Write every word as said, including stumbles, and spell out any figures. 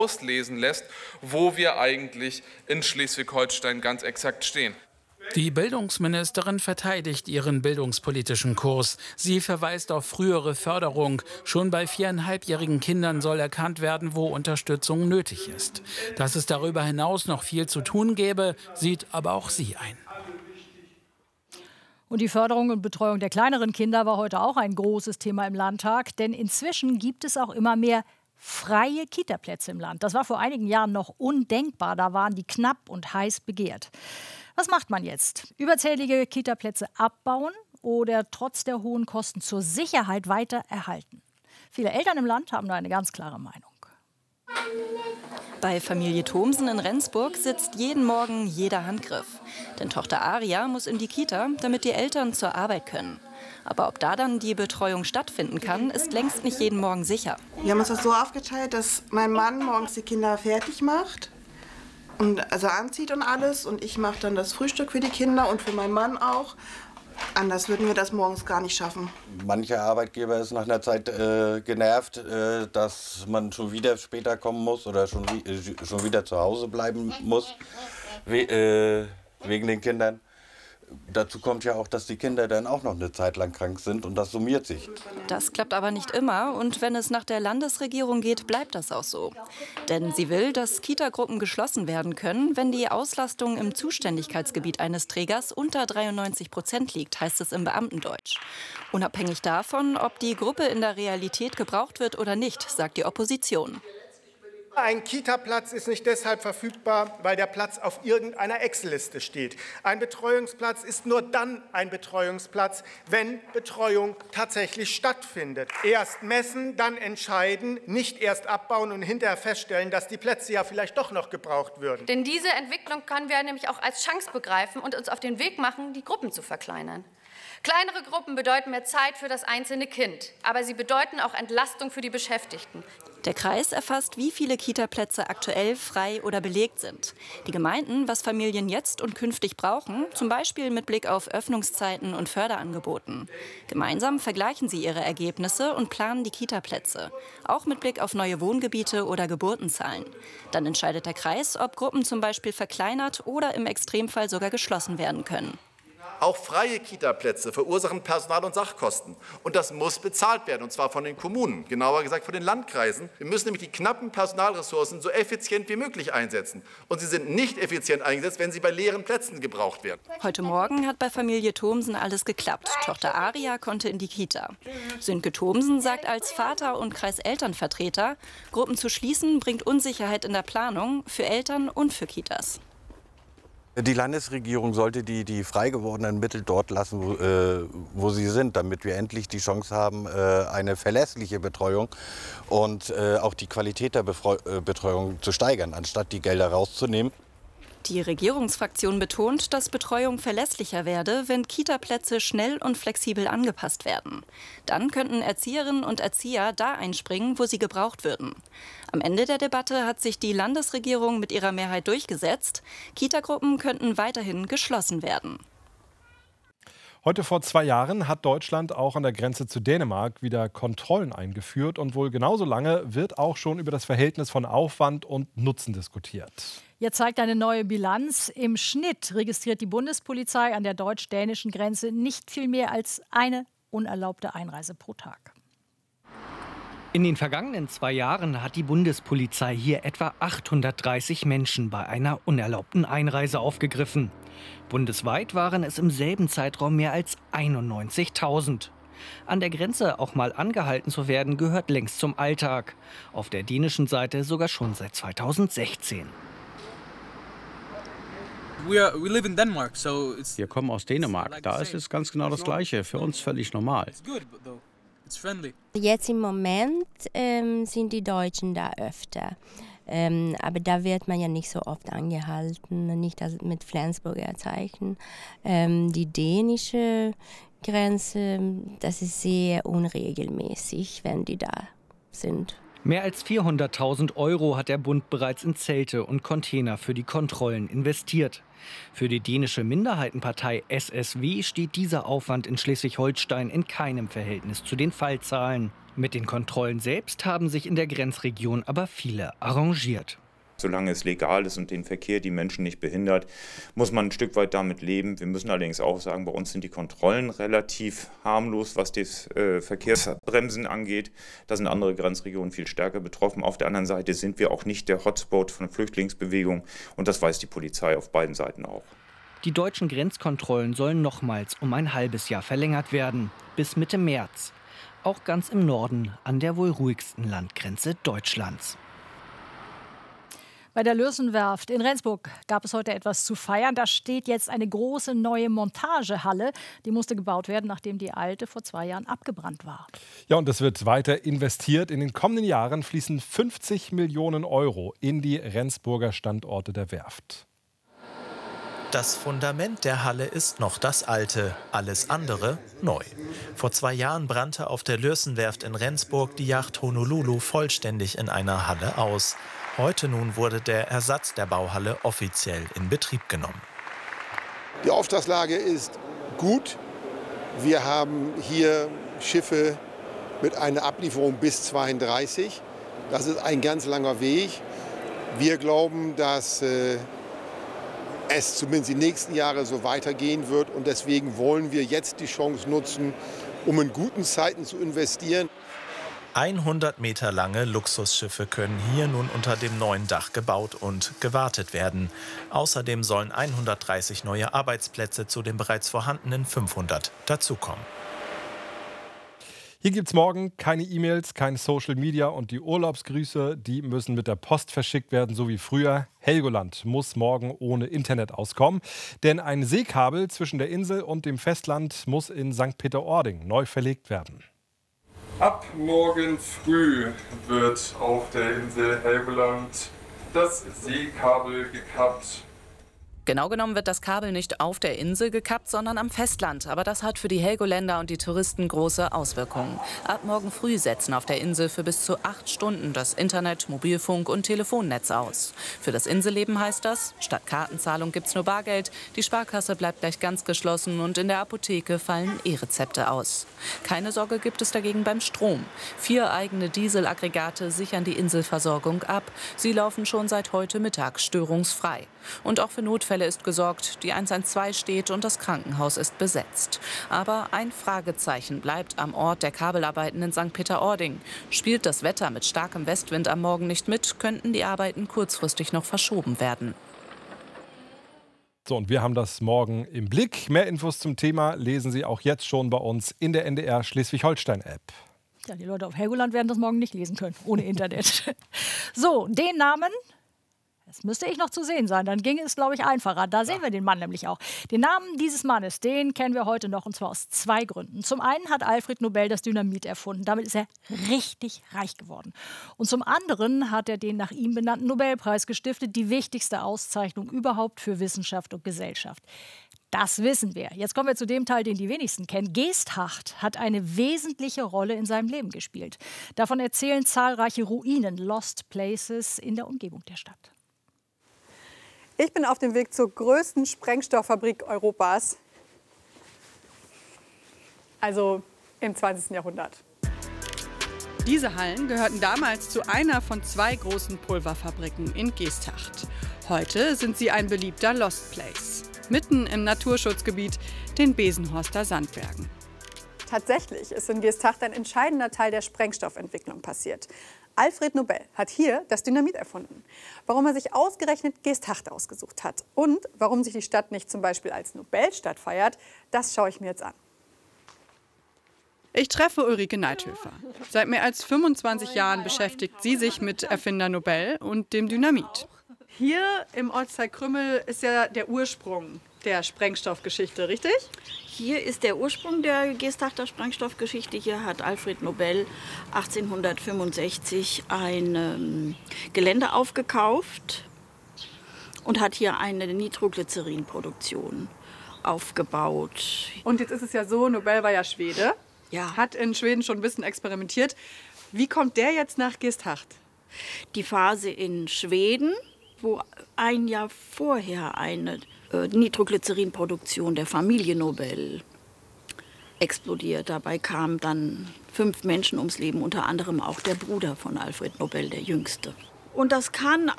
auslesen lässt, wo wir eigentlich in Schleswig-Holstein ganz exakt stehen. Die Bildungsministerin verteidigt ihren bildungspolitischen Kurs. Sie verweist auf frühere Förderung. Schon bei viereinhalbjährigen Kindern soll erkannt werden, wo Unterstützung nötig ist. Dass es darüber hinaus noch viel zu tun gäbe, sieht aber auch sie ein. Und die Förderung und Betreuung der kleineren Kinder war heute auch ein großes Thema im Landtag. Denn inzwischen gibt es auch immer mehr freie Kitaplätze im Land. Das war vor einigen Jahren noch undenkbar. Da waren die knapp und heiß begehrt. Was macht man jetzt? Überzählige Kitaplätze abbauen oder trotz der hohen Kosten zur Sicherheit weiter erhalten? Viele Eltern im Land haben da eine ganz klare Meinung. Bei Familie Thomsen in Rendsburg sitzt jeden Morgen jeder Handgriff. Denn Tochter Aria muss in die Kita, damit die Eltern zur Arbeit können. Aber ob da dann die Betreuung stattfinden kann, ist längst nicht jeden Morgen sicher. Wir haben uns das so aufgeteilt, dass mein Mann morgens die Kinder fertig macht. Und also anzieht und alles. Und ich mache dann das Frühstück für die Kinder und für meinen Mann auch. Anders würden wir das morgens gar nicht schaffen. Mancher Arbeitgeber ist nach einer Zeit äh, genervt, äh, dass man schon wieder später kommen muss oder schon, äh, schon wieder zu Hause bleiben muss, we äh, wegen den Kindern. Dazu kommt ja auch, dass die Kinder dann auch noch eine Zeit lang krank sind und das summiert sich. Das klappt aber nicht immer und wenn es nach der Landesregierung geht, bleibt das auch so. Denn sie will, dass Kitagruppen geschlossen werden können, wenn die Auslastung im Zuständigkeitsgebiet eines Trägers unter dreiundneunzig Prozent liegt, heißt es im Beamtendeutsch. Unabhängig davon, ob die Gruppe in der Realität gebraucht wird oder nicht, sagt die Opposition. Ein Kita-Platz ist nicht deshalb verfügbar, weil der Platz auf irgendeiner Excel-Liste steht. Ein Betreuungsplatz ist nur dann ein Betreuungsplatz, wenn Betreuung tatsächlich stattfindet. Erst messen, dann entscheiden, nicht erst abbauen und hinterher feststellen, dass die Plätze ja vielleicht doch noch gebraucht würden. Denn diese Entwicklung können wir nämlich auch als Chance begreifen und uns auf den Weg machen, die Gruppen zu verkleinern. Kleinere Gruppen bedeuten mehr Zeit für das einzelne Kind, aber sie bedeuten auch Entlastung für die Beschäftigten. Der Kreis erfasst, wie viele Kitaplätze aktuell frei oder belegt sind. Die Gemeinden, was Familien jetzt und künftig brauchen, zum Beispiel mit Blick auf Öffnungszeiten und Förderangeboten. Gemeinsam vergleichen sie ihre Ergebnisse und planen die Kitaplätze, auch mit Blick auf neue Wohngebiete oder Geburtenzahlen. Dann entscheidet der Kreis, ob Gruppen zum Beispiel verkleinert oder im Extremfall sogar geschlossen werden können. Auch freie Kitaplätze verursachen Personal- und Sachkosten. Und das muss bezahlt werden, und zwar von den Kommunen, genauer gesagt von den Landkreisen. Wir müssen nämlich die knappen Personalressourcen so effizient wie möglich einsetzen. Und sie sind nicht effizient eingesetzt, wenn sie bei leeren Plätzen gebraucht werden. Heute Morgen hat bei Familie Thomsen alles geklappt. Tochter Aria konnte in die Kita. Sönke Thomsen sagt als Vater und Kreiselternvertreter, Gruppen zu schließen bringt Unsicherheit in der Planung für Eltern und für Kitas. Die Landesregierung sollte die, die frei gewordenen Mittel dort lassen, wo, äh, wo sie sind, damit wir endlich die Chance haben, äh, eine verlässliche Betreuung und äh, auch die Qualität der Befreu äh, Betreuung zu steigern, anstatt die Gelder rauszunehmen. Die Regierungsfraktion betont, dass Betreuung verlässlicher werde, wenn Kitaplätze schnell und flexibel angepasst werden. Dann könnten Erzieherinnen und Erzieher da einspringen, wo sie gebraucht würden. Am Ende der Debatte hat sich die Landesregierung mit ihrer Mehrheit durchgesetzt. Kitagruppen könnten weiterhin geschlossen werden. Heute vor zwei Jahren hat Deutschland auch an der Grenze zu Dänemark wieder Kontrollen eingeführt. Und wohl genauso lange wird auch schon über das Verhältnis von Aufwand und Nutzen diskutiert. Jetzt zeigt eine neue Bilanz. Im Schnitt registriert die Bundespolizei an der deutsch-dänischen Grenze nicht viel mehr als eine unerlaubte Einreise pro Tag. In den vergangenen zwei Jahren hat die Bundespolizei hier etwa achthundertdreißig Menschen bei einer unerlaubten Einreise aufgegriffen. Bundesweit waren es im selben Zeitraum mehr als einundneunzigtausend. An der Grenze auch mal angehalten zu werden, gehört längst zum Alltag. Auf der dänischen Seite sogar schon seit zweitausendsechzehn. Wir kommen aus Dänemark. Da ist es ganz genau das Gleiche. Für uns völlig normal. Jetzt im Moment ähm, sind die Deutschen da öfter. Ähm, aber da wird man ja nicht so oft angehalten, nicht das mit Flensburger Zeichen. Ähm, die dänische Grenze, das ist sehr unregelmäßig, wenn die da sind. Mehr als vierhunderttausend Euro hat der Bund bereits in Zelte und Container für die Kontrollen investiert. Für die dänische Minderheitenpartei S S W steht dieser Aufwand in Schleswig-Holstein in keinem Verhältnis zu den Fallzahlen. Mit den Kontrollen selbst haben sich in der Grenzregion aber viele arrangiert. Solange es legal ist und den Verkehr, die Menschen nicht behindert, muss man ein Stück weit damit leben. Wir müssen allerdings auch sagen, bei uns sind die Kontrollen relativ harmlos, was das äh, Verkehrsbremsen angeht. Da sind andere Grenzregionen viel stärker betroffen. Auf der anderen Seite sind wir auch nicht der Hotspot von Flüchtlingsbewegung und das weiß die Polizei auf beiden Seiten auch. Die deutschen Grenzkontrollen sollen nochmals um ein halbes Jahr verlängert werden, bis Mitte März. Auch ganz im Norden, an der wohl ruhigsten Landgrenze Deutschlands. Bei der Lürsenwerft in Rendsburg gab es heute etwas zu feiern. Da steht jetzt eine große neue Montagehalle. Die musste gebaut werden, nachdem die alte vor zwei Jahren abgebrannt war. Ja, und es wird weiter investiert. In den kommenden Jahren fließen fünfzig Millionen Euro in die Rendsburger Standorte der Werft. Das Fundament der Halle ist noch das alte, alles andere neu. Vor zwei Jahren brannte auf der Lürsenwerft in Rendsburg die Yacht Honolulu vollständig in einer Halle aus. Heute nun wurde der Ersatz der Bauhalle offiziell in Betrieb genommen. Die Auftragslage ist gut. Wir haben hier Schiffe mit einer Ablieferung bis zweiunddreißig. Das ist ein ganz langer Weg. Wir glauben, dass äh, es zumindest die nächsten Jahre so weitergehen wird. Und deswegen wollen wir jetzt die Chance nutzen, um in guten Zeiten zu investieren. hundert Meter lange Luxusschiffe können hier nun unter dem neuen Dach gebaut und gewartet werden. Außerdem sollen hundertdreißig neue Arbeitsplätze zu den bereits vorhandenen fünfhundert dazukommen. Hier gibt es morgen keine E-Mails, kein Social Media und die Urlaubsgrüße, die müssen mit der Post verschickt werden, so wie früher. Helgoland muss morgen ohne Internet auskommen, denn ein Seekabel zwischen der Insel und dem Festland muss in Sankt Peter-Ording neu verlegt werden. Ab morgen früh wird auf der Insel Helgoland das Seekabel gekappt. Genau genommen wird das Kabel nicht auf der Insel gekappt, sondern am Festland. Aber das hat für die Helgoländer und die Touristen große Auswirkungen. Ab morgen früh setzen auf der Insel für bis zu acht Stunden das Internet, Mobilfunk und Telefonnetz aus. Für das Inselleben heißt das, statt Kartenzahlung gibt's nur Bargeld, die Sparkasse bleibt gleich ganz geschlossen und in der Apotheke fallen E-Rezepte aus. Keine Sorge gibt es dagegen beim Strom. Vier eigene Dieselaggregate sichern die Inselversorgung ab. Sie laufen schon seit heute Mittag störungsfrei. Und auch für Notfälle ist gesorgt. Die eins eins zwei steht und das Krankenhaus ist besetzt. Aber ein Fragezeichen bleibt am Ort der Kabelarbeiten in Sankt Peter-Ording. Spielt das Wetter mit starkem Westwind am Morgen nicht mit, könnten die Arbeiten kurzfristig noch verschoben werden. So, und wir haben das morgen im Blick. Mehr Infos zum Thema lesen Sie auch jetzt schon bei uns in der N D R Schleswig-Holstein-App. Ja, die Leute auf Helgoland werden das morgen nicht lesen können, ohne Internet. So, den Namen... Das müsste ich noch zu sehen sein, dann ging es, glaube ich, einfacher. Da sehen wir den Mann nämlich auch. Den Namen dieses Mannes, den kennen wir heute noch, und zwar aus zwei Gründen. Zum einen hat Alfred Nobel das Dynamit erfunden. Damit ist er richtig reich geworden. Und zum anderen hat er den nach ihm benannten Nobelpreis gestiftet, die wichtigste Auszeichnung überhaupt für Wissenschaft und Gesellschaft. Das wissen wir. Jetzt kommen wir zu dem Teil, den die wenigsten kennen. Geesthacht hat eine wesentliche Rolle in seinem Leben gespielt. Davon erzählen zahlreiche Ruinen, Lost Places in der Umgebung der Stadt. Ich bin auf dem Weg zur größten Sprengstofffabrik Europas, also im zwanzigsten Jahrhundert. Diese Hallen gehörten damals zu einer von zwei großen Pulverfabriken in Geesthacht. Heute sind sie ein beliebter Lost Place, mitten im Naturschutzgebiet, den Besenhorster Sandbergen. Tatsächlich ist in Geesthacht ein entscheidender Teil der Sprengstoffentwicklung passiert. Alfred Nobel hat hier das Dynamit erfunden. Warum er sich ausgerechnet Geesthacht ausgesucht hat und warum sich die Stadt nicht zum Beispiel als Nobelstadt feiert, das schaue ich mir jetzt an. Ich treffe Ulrike Neithöfer. Seit mehr als fünfundzwanzig Jahren beschäftigt sie sich mit Erfinder Nobel und dem Dynamit. Hier im Ortsteil Krümmel ist ja der Ursprung der Sprengstoffgeschichte, richtig? Hier ist der Ursprung der Geesthachter Sprengstoffgeschichte. Hier hat Alfred Nobel achtzehnhundertfünfundsechzig ein ähm, Gelände aufgekauft und hat hier eine Nitroglycerin-Produktion aufgebaut. Und jetzt ist es ja so, Nobel war ja Schwede, ja. Hat in Schweden schon ein bisschen experimentiert. Wie kommt der jetzt nach Geesthacht? Die Phase in Schweden, wo ein Jahr vorher eine Nitroglycerin-Produktion der Familie Nobel explodiert. Dabei kamen dann fünf Menschen ums Leben, unter anderem auch der Bruder von Alfred Nobel, der Jüngste. Und das kann